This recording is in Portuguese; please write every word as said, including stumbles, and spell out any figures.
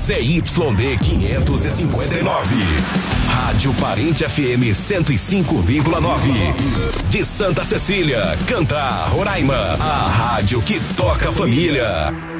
Z Y D quinhentos e cinquenta e nove. Rádio Parente F M cento e cinco vírgula nove. De Santa Cecília, Cantar, Roraima. A rádio que toca a família.